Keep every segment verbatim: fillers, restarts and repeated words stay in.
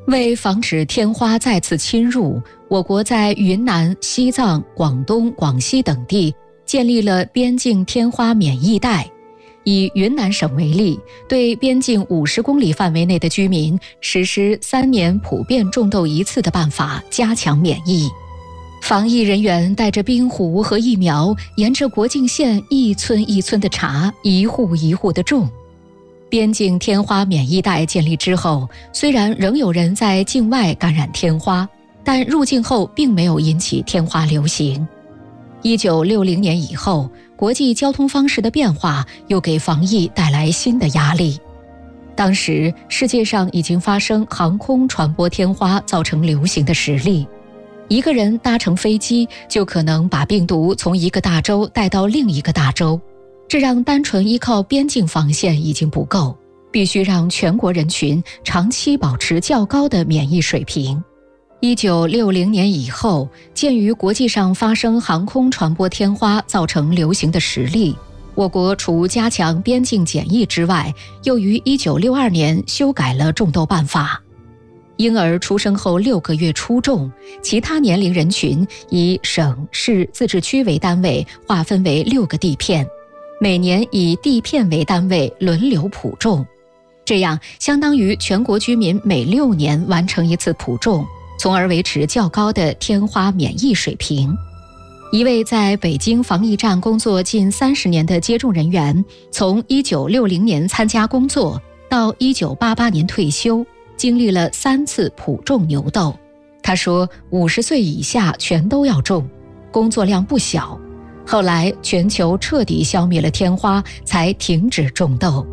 为防止天花再次侵入，我国在云南、西藏、广东、广西等地建立了边境天花免疫带。以云南省为例，对边境五十公里范围内的居民实施三年普遍种痘一次的办法，加强免疫。防疫人员带着冰壶和疫苗，沿着国境线一村一村的查，一户一户的种。边境天花免疫带建立之后，虽然仍有人在境外感染天花，但入境后并没有引起天花流行。一九六零年以后，国际交通方式的变化又给防疫带来新的压力。当时世界上已经发生航空传播天花造成流行的实例，一个人搭乘飞机就可能把病毒从一个大洲带到另一个大洲，这让单纯依靠边境防线已经不够，必须让全国人群长期保持较高的免疫水平。一九六零年以后，鉴于国际上发生航空传播天花造成流行的实例，我国除加强边境检疫之外，又于一九六二年修改了种痘办法。婴儿出生后六个月初种，其他年龄人群以省、市、自治区为单位划分为六个地片，每年以地片为单位轮流普种，这样相当于全国居民每六年完成一次普种，从而维持较高的天花免疫水平。一位在北京防疫站工作近三十年的接种人员，从一九六零年参加工作到一九八八年退休，经历了三次普种牛痘。他说五十岁以下全都要种，工作量不小。后来全球彻底消灭了天花，才停止种痘。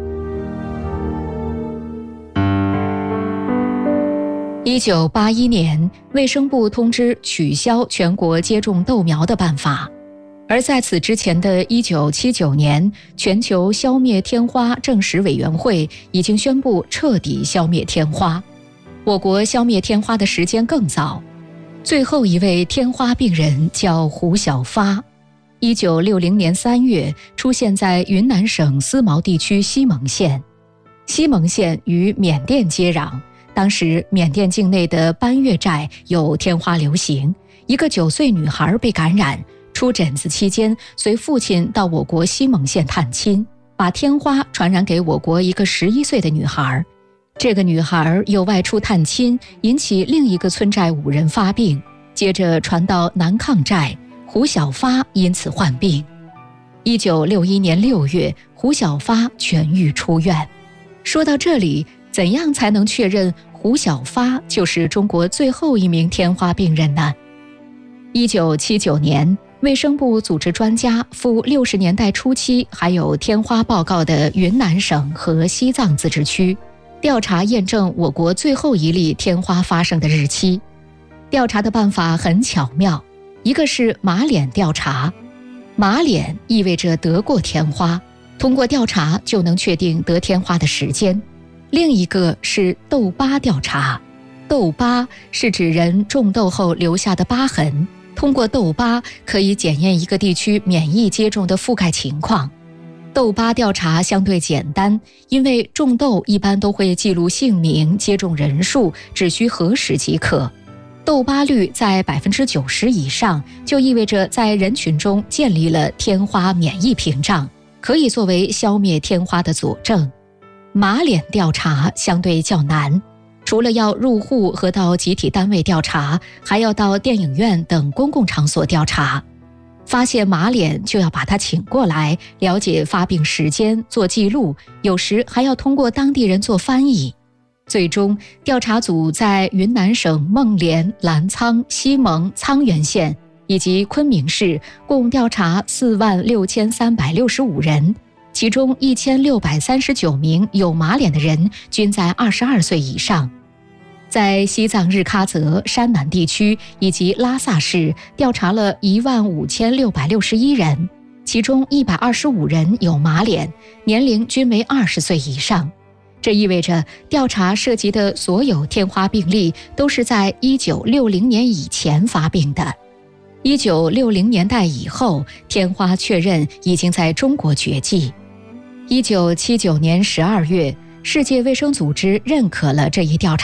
一九八一年，卫生部通知取消全国接种豆苗的办法，而在此之前的一九七九年，全球消灭天花证实委员会已经宣布彻底消灭天花。我国消灭天花的时间更早，最后一位天花病人叫胡小发，一九六零年三月出现在云南省思茅地区西蒙县。西蒙县与缅甸接壤，当时缅甸境内的班越寨有天花流行，一个九岁女孩被感染，出疹子期间随父亲到我国西蒙县探亲，把天花传染给我国一个十一岁的女孩。这个女孩又外出探亲，引起另一个村寨五人发病，接着传到南抗寨，胡小发因此患病。一九六一年六月，胡小发痊愈出院。说到这里，怎样才能确认胡小发就是中国最后一名天花病人呢？一九七九年，卫生部组织专家赴六十年代初期还有天花报告的云南省和西藏自治区，调查验证我国最后一例天花发生的日期。调查的办法很巧妙，一个是马脸调查，马脸意味着得过天花，通过调查就能确定得天花的时间。另一个是痘疤调查，痘疤是指人种痘后留下的疤痕，通过痘疤可以检验一个地区免疫接种的覆盖情况。痘疤调查相对简单，因为种痘一般都会记录姓名、接种人数，只需核实即可。痘疤率在 百分之九十 以上，就意味着在人群中建立了天花免疫屏障，可以作为消灭天花的佐证。马脸调查相对较难，除了要入户和到集体单位调查，还要到电影院等公共场所调查。发现马脸就要把他请过来，了解发病时间，做记录，有时还要通过当地人做翻译。最终，调查组在云南省孟连、澜沧、西蒙、沧源县以及昆明市共调查四万六千三百六十五人，其中一千六百三十九名有马脸的人均在二十二岁以上。在西藏日喀则、山南地区以及拉萨市调查了一万五千六百六十一人，其中一百二十五人有马脸，年龄均为二十岁以上。这意味着调查涉及的所有天花病例都是在一九六零年以前发病的。一九六零年代以后，天花确认已经在中国绝迹。一九七九年十二月，世界卫生组织认可了这一调查。